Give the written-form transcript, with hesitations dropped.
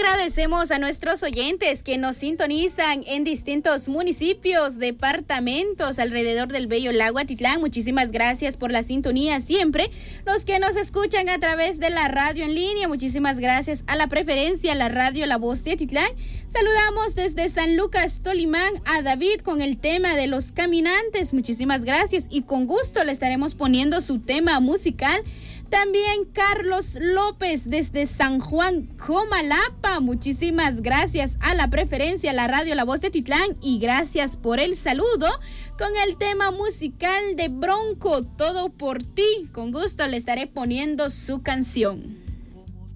Agradecemos a nuestros oyentes que nos sintonizan en distintos municipios, departamentos alrededor del bello lago Atitlán. Muchísimas gracias por la sintonía siempre. Los que nos escuchan a través de la radio en línea, muchísimas gracias a la preferencia, la radio La Voz de Atitlán. Saludamos desde San Lucas, Tolimán, a David con el tema de los caminantes. Muchísimas gracias y con gusto le estaremos poniendo su tema musical. También Carlos López desde San Juan, Comalapa. Muchísimas gracias a la preferencia, la radio La Voz de Atitlán, y gracias por el saludo con el tema musical de Bronco, Todo por ti. Con gusto le estaré poniendo su canción.